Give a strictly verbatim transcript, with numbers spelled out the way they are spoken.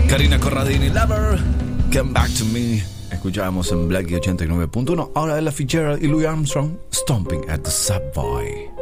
Karina Corradini, Lover, Come Back to Me. Escuchábamos en Blackie ochenta y nueve punto uno. Ahora Ella Fitzgerald y Louis Armstrong, Stomping at the Subway.